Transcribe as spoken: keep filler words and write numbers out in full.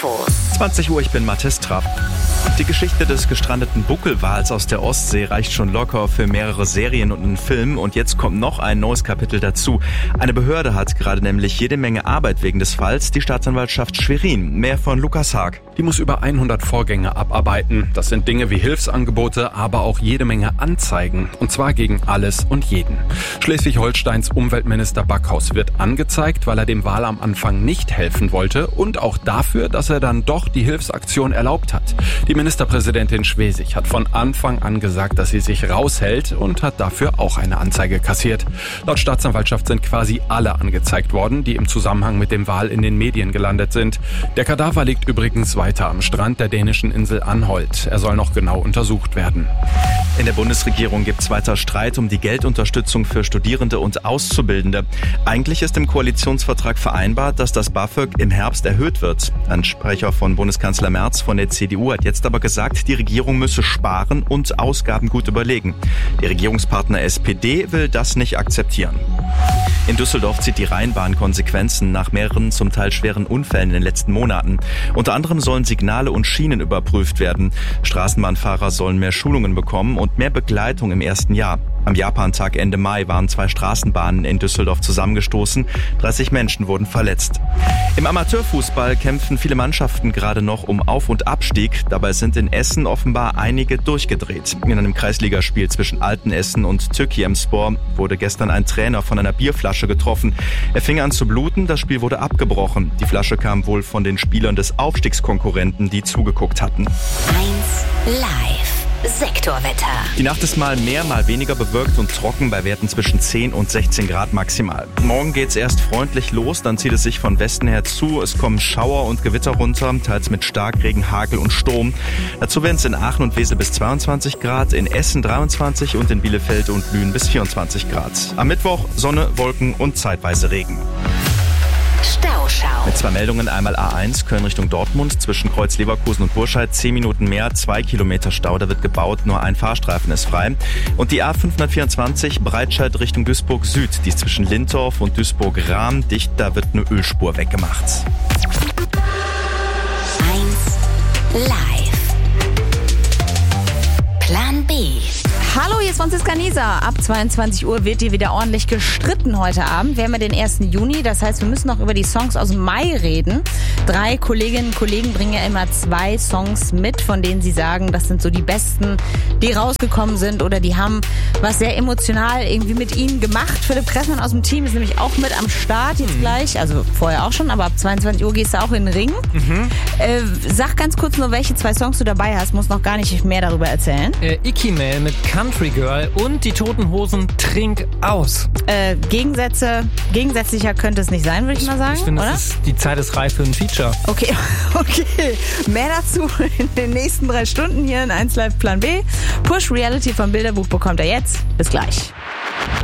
Infos. zwanzig Uhr, ich bin Mathis Trapp. Die Geschichte des gestrandeten Buckelwals aus der Ostsee reicht schon locker für mehrere Serien und einen Film. Und jetzt kommt noch ein neues Kapitel dazu. Eine Behörde hat gerade nämlich jede Menge Arbeit wegen des Falls, die Staatsanwaltschaft Schwerin. Mehr von Lukas Haag. Die muss über hundert Vorgänge abarbeiten. Das sind Dinge wie Hilfsangebote, aber auch jede Menge Anzeigen. Und zwar gegen alles und jeden. Schleswig-Holsteins Umweltminister Backhaus wird angezeigt, weil er dem Wal am Anfang nicht helfen wollte und auch dafür, dass er dann doch die Hilfsaktion erlaubt hat. Die Ministerpräsidentin Schwesig hat von Anfang an gesagt, dass sie sich raushält und hat dafür auch eine Anzeige kassiert. Laut Staatsanwaltschaft sind quasi alle angezeigt worden, die im Zusammenhang mit dem Wal in den Medien gelandet sind. Der Kadaver liegt übrigens weiter am Strand der dänischen Insel Anholt. Er soll noch genau untersucht werden. In der Bundesregierung gibt es weiter Streit um die Geldunterstützung für Studierende und Auszubildende. Eigentlich ist im Koalitionsvertrag vereinbart, dass das BAföG im Herbst erhöht wird. Ein Sprecher von Bundeskanzler Merz von der C D U hat jetzt aber gesagt, die Regierung müsse sparen und Ausgaben gut überlegen. Der Regierungspartner S P D will das nicht akzeptieren. In Düsseldorf zieht die Rheinbahn Konsequenzen nach mehreren zum Teil schweren Unfällen in den letzten Monaten. Unter anderem sollen Signale und Schienen überprüft werden. Straßenbahnfahrer sollen mehr Schulungen bekommen und mehr Begleitung im ersten Jahr. Am Japantag Ende Mai waren zwei Straßenbahnen in Düsseldorf zusammengestoßen. dreißig Menschen wurden verletzt. Im Amateurfußball kämpfen viele Mannschaften gerade noch um Auf- und Abstieg. Dabei sind in Essen offenbar einige durchgedreht. In einem Kreisligaspiel zwischen Altenessen und Türkiyemspor wurde gestern ein Trainer von einer Bierflasche getroffen. Er fing an zu bluten, das Spiel wurde abgebrochen. Die Flasche kam wohl von den Spielern des Aufstiegskonkurrenten, die zugeguckt hatten. eins live. Sektorwetter. Die Nacht ist mal mehr, mal weniger bewölkt und trocken bei Werten zwischen zehn und sechzehn Grad maximal. Morgen geht's erst freundlich los, dann zieht es sich von Westen her zu. Es kommen Schauer und Gewitter runter, teils mit Starkregen, Hagel und Sturm. Dazu werden es in Aachen und Wesel bis zweiundzwanzig Grad, in Essen dreiundzwanzig und in Bielefeld und Lünen bis vierundzwanzig Grad. Am Mittwoch Sonne, Wolken und zeitweise Regen. Stauschau. Mit zwei Meldungen, einmal A eins, Köln Richtung Dortmund, zwischen Kreuz Leverkusen und Burscheid, zehn Minuten mehr, zwei Kilometer Stau, da wird gebaut, nur ein Fahrstreifen ist frei. Und die A fünfhundertvierundzwanzig, Breitscheid Richtung Duisburg Süd, die ist zwischen Lintorf und Duisburg-Rahm dicht, da wird eine Ölspur weggemacht. eins live. Plan B. Hallo, hier ist Franziska Nieser. Ab zweiundzwanzig Uhr wird hier wieder ordentlich gestritten heute Abend. Wir haben ja den ersten Juni, das heißt, wir müssen noch über die Songs aus dem Mai reden. Drei Kolleginnen und Kollegen bringen ja immer zwei Songs mit, von denen sie sagen, das sind so die besten, die rausgekommen sind oder die haben was sehr emotional irgendwie mit ihnen gemacht. Philipp Kressmann aus dem Team ist nämlich auch mit am Start jetzt mhm. gleich, also vorher auch schon, aber ab zweiundzwanzig Uhr gehst du auch in den Ring. Mhm. Äh, sag ganz kurz nur, welche zwei Songs du dabei hast, muss noch gar nicht mehr darüber erzählen. Äh, Ikimel mit Country Girl und die Toten Hosen Trink aus. Äh, Gegensätze, gegensätzlicher könnte es nicht sein, würde ich mal sagen, Ich finde, oder? das ist, die Zeit ist reif für ein Feature. Okay, okay. Mehr dazu in den nächsten drei Stunden hier in eins live Plan B. Push Reality vom Bilderbuch bekommt er jetzt. Bis gleich.